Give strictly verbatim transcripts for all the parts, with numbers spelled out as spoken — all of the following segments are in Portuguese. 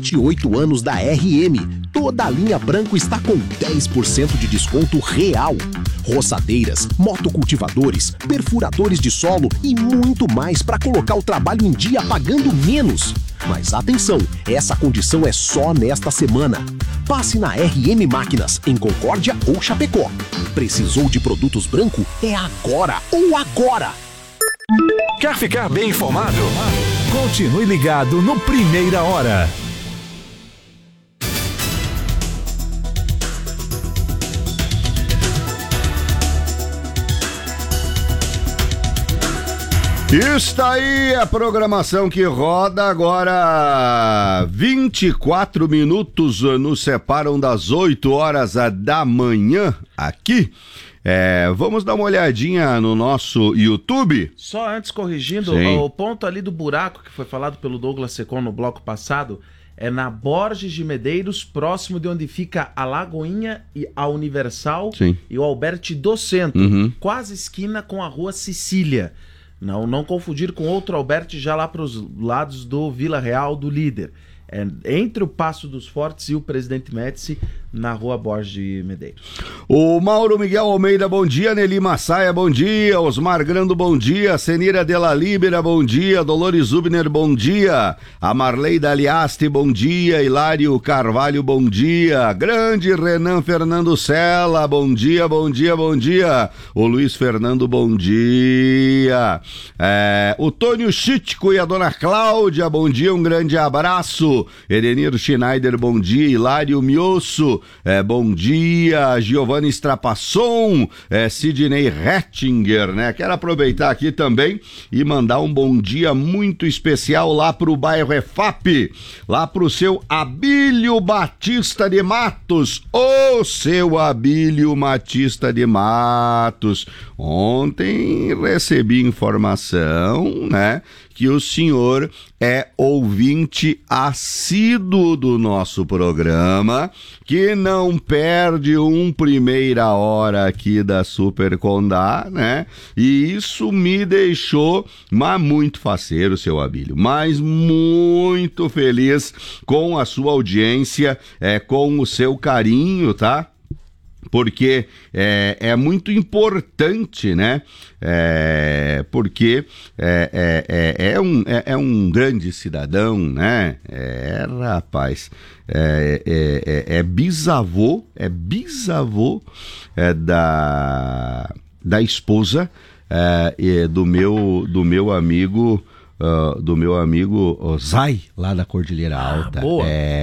vinte e oito anos da R M. Toda a linha branco está com dez por cento de desconto real. Roçadeiras, motocultivadores, perfuradores de solo e muito mais para colocar o trabalho em dia pagando menos. Mas atenção, essa condição é só nesta semana. Passe na R M Máquinas, em Concórdia ou Chapecó. Precisou de produtos branco? É agora ou agora! Quer ficar bem informado? Continue ligado no Primeira Hora. Está aí a programação que roda agora. vinte e quatro minutos nos separam das oito horas da manhã aqui. É, vamos dar uma olhadinha no nosso YouTube. Só antes, corrigindo, Sim. o ponto ali do buraco que foi falado pelo Douglas Secon no bloco passado é na Borges de Medeiros, próximo de onde fica a Lagoinha e a Universal. Sim. E o Alberti do Centro, Uhum. quase esquina com a Rua Sicília. Não, não confundir com outro Alberti já lá para os lados do Vila Real do Líder. É entre o Passo dos Fortes e o Presidente Médici, na Rua Borges de Medeiros. O Mauro Miguel Almeida, bom dia. Nelly Massaia, bom dia. Osmar Grando, bom dia. Senira Della Libera, bom dia. Dolores Zubner, bom dia. A Marley Daliaste, bom dia. Hilário Carvalho, bom dia. Grande Renan Fernando Sela, bom dia, bom dia, bom dia. O Luiz Fernando, bom dia. É, o Tônio Chitco e a Dona Cláudia, bom dia, um grande abraço. Edenir Schneider, bom dia. Hilário Miosso, é, bom dia. Giovanni Strapasson, é, Sidney Rettinger, né? Quero aproveitar aqui também e mandar um bom dia muito especial lá pro bairro E F A P, lá pro seu Abílio Batista de Matos. Ô, seu Abílio Batista de Matos, ontem recebi informação, né, que o senhor é ouvinte assíduo do nosso programa, que não perde um Primeira Hora aqui da Super Condá, né? E isso me deixou mas muito faceiro, seu Abílio, mas muito feliz com a sua audiência, é, com o seu carinho, tá? Porque é, é muito importante, né? É, porque é, é, é, é, um, é, é um grande cidadão, né? É, rapaz, é, é, é, é bisavô, é bisavô é, da, da esposa é, do, meu, do meu amigo... Uh, do meu amigo uh, Zay, lá da Cordilheira Alta. Ah, boa.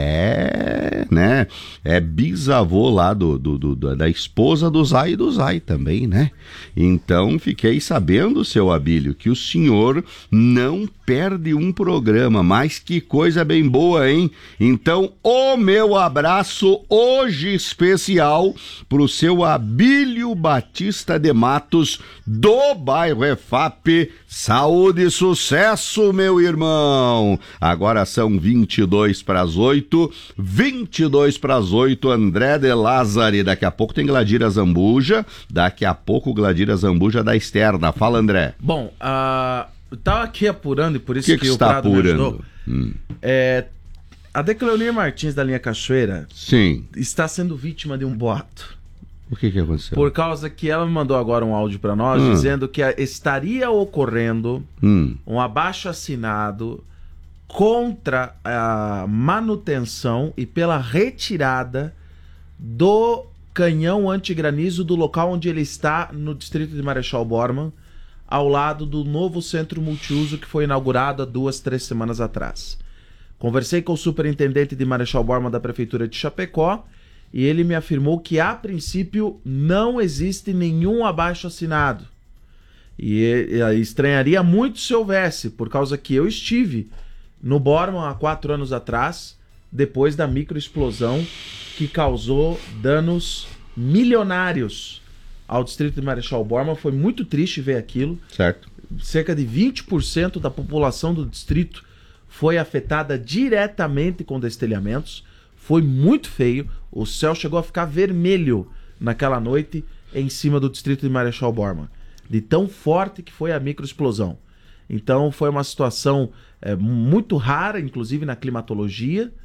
É, né? É bisavô lá do, do, do, da esposa do Zay e do Zay também, né? Então, fiquei sabendo, seu Abílio, que o senhor não perde um programa, mas que coisa bem boa, hein? Então, o meu abraço hoje especial pro seu Abílio Batista de Matos, do bairro E F A P. Saúde e sucesso, meu irmão. Agora são vinte e dois para as oito, vinte e dois para as oito, André de Lázari. Daqui a pouco tem Gladira Zambuja, daqui a pouco Gladira Zambuja da Externa. Fala, André. Bom, uh, eu tava aqui apurando, e por isso que, que, que o está Prado apurando? me ajudou. Hum. É, a Decleonir Martins da linha Cachoeira Sim. está sendo vítima de um boato. O que que aconteceu? Por causa que ela me mandou agora um áudio para nós, hum. dizendo que estaria ocorrendo hum. um abaixo-assinado contra a manutenção e pela retirada do canhão antigranizo do local onde ele está, no distrito de Marechal Bormann, ao lado do novo centro multiuso que foi inaugurado há duas, três semanas atrás. Conversei com o superintendente de Marechal Bormann da Prefeitura de Chapecó e ele me afirmou que, a princípio, não existe nenhum abaixo-assinado. E, e estranharia muito se houvesse, por causa que eu estive no Bormann há quatro anos atrás, depois da microexplosão que causou danos milionários ao distrito de Marechal Bormann. Foi muito triste ver aquilo. Certo. Cerca de vinte por cento da população do distrito foi afetada diretamente com destelhamentos. Foi muito feio. O céu chegou a ficar vermelho naquela noite em cima do distrito de Marechal Bormann, de tão forte que foi a microexplosão. Então foi uma situação é, muito rara, inclusive na climatologia,